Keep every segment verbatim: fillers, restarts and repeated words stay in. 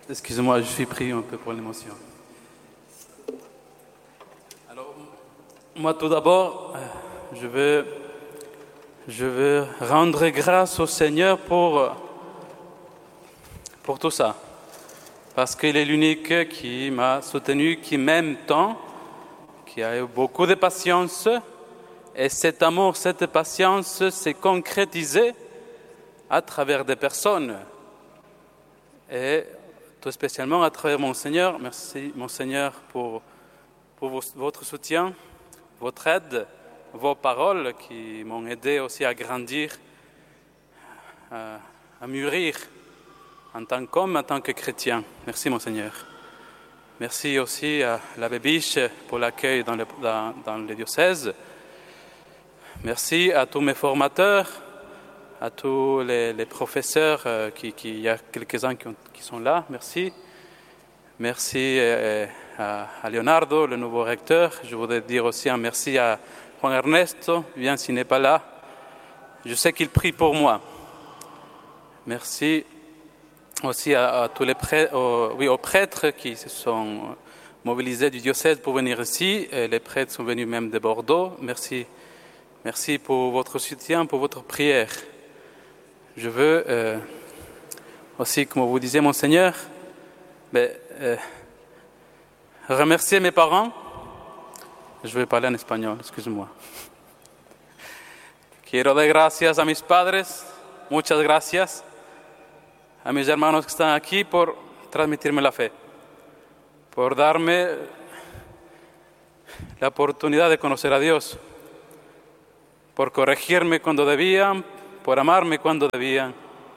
Excusez-moi, je suis pris un peu pour l'émotion. Alors, moi tout d'abord, je veux, je veux rendre grâce au Seigneur pour, pour tout ça. Parce qu'il est l'unique qui m'a soutenu, qui m'aime tant, qui a eu beaucoup de patience. Et cet amour, cette patience s'est concrétisée à travers des personnes. Et tout spécialement à travers mon Seigneur. Merci, mon Seigneur, pour, pour votre soutien, votre aide, vos paroles qui m'ont aidé aussi à grandir, à, à mûrir en tant qu'homme, en tant que chrétien. Merci, mon Seigneur. Merci aussi à l'abbé Biche pour l'accueil dans le, dans, dans le diocèse. Merci à tous mes formateurs, à tous les, les professeurs, euh, qui, qui, il y a quelques-uns qui, ont, qui sont là, merci. Merci euh, à, à Leonardo, le nouveau recteur. Je voudrais dire aussi un merci à Juan Ernesto, bien s'il n'est pas là. Je sais qu'il prie pour moi. Merci aussi à, à tous les prêtres, aux, oui, aux prêtres qui se sont mobilisés du diocèse pour venir ici. Et les prêtres sont venus même de Bordeaux. Merci, merci pour votre soutien, pour votre prière. Je veux euh, aussi, comme vous disiez, mon Seigneur, mais, euh, remercier mes parents. Je vais parler en espagnol, excusez-moi. Quiero dar gracias a mis padres, muchas gracias, a mis hermanos que están aquí por transmitirme la fe, por darme la oportunidad de conocer a Dios, por corregirme cuando debían, por amarme cuando debían,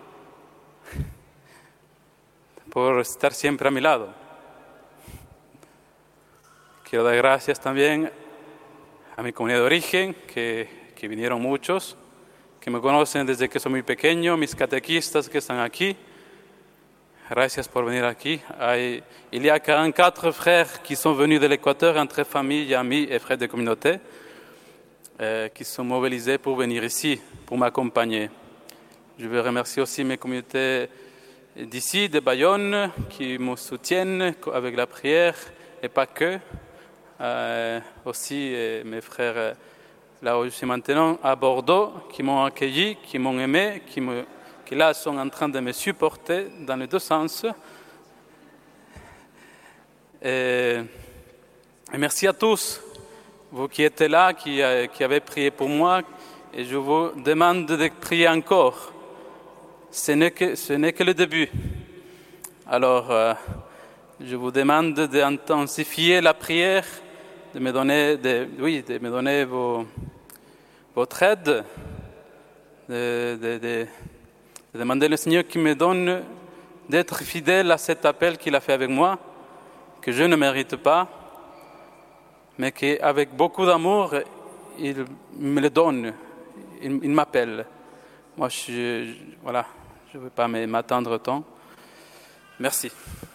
por estar siempre a mi lado. Quiero dar gracias también a mi comunidad de origen, que, que vinieron muchos, que me conocen desde que soy muy pequeño, mis catequistas que están aquí. Gracias por venir aquí. Hay, il y a quarante-quatre frères qui sont venus de l'Équateur, entre familles, amis et frères de communauté, euh, qui sont mobilisés pour venir ici, pour m'accompagner. Je veux remercier aussi mes communautés d'ici, de Bayonne, qui me soutiennent avec la prière, et pas que. Euh, aussi euh, mes frères, euh, là où je suis maintenant, à Bordeaux, qui m'ont accueilli, qui m'ont aimé, qui, me, qui là sont en train de me supporter dans les deux sens. Et, et merci à tous, vous qui étiez là, qui, euh, qui avez prié pour moi, et je vous demande de prier encore. Ce n'est que, ce n'est que le début. Alors, euh, je vous demande d'intensifier la prière, de me donner, de, oui, de me donner vos, votre aide, de, de, de, de demander au Seigneur qui me donne d'être fidèle à cet appel qu'il a fait avec moi, que je ne mérite pas, mais qu'avec beaucoup d'amour, il me le donne, il, il m'appelle. Moi, je, je, voilà, je ne veux pas m'attendre tant. Merci.